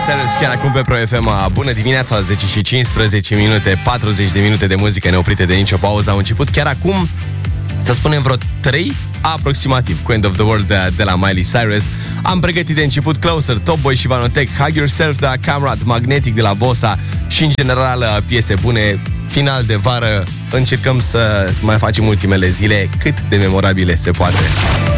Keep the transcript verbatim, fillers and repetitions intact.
Cyrus chiar acum pe Pro F M. Bună dimineața, zece și cincisprezece minute, patruzeci de minute de muzică neoprite de nicio pauză. Au început chiar acum, să spunem vreo trei aproximativ, cu End of the World de, de la Miley Cyrus. Am pregătit de început Closer, Top Boy și Vanotech, Hug Yourself de la Camrad, Magnetic de la Bossa și în general piese bune. Final de vară, încercăm să mai facem ultimele zile cât de memorabile se poate.